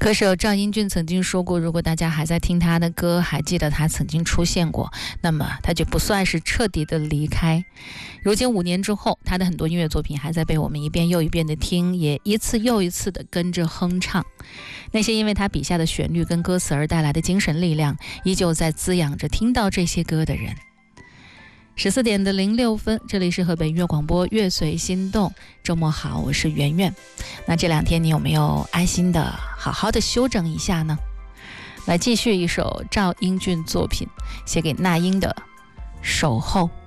歌手赵英俊曾经说过，如果大家还在听他的歌，还记得他曾经出现过，那么他就不算是彻底的离开。如今5年之后，他的很多音乐作品还在被我们一遍又一遍的听，也一次又一次的跟着哼唱。那些因为他笔下的旋律跟歌词而带来的精神力量，依旧在滋养着听到这些歌的人。14点06分，这里是河北音乐广播乐随心动，周末好，我是圆圆。那这2天你有没有安心的好好的休整一下呢？来继续一首赵英俊作品，写给那英的《守候》。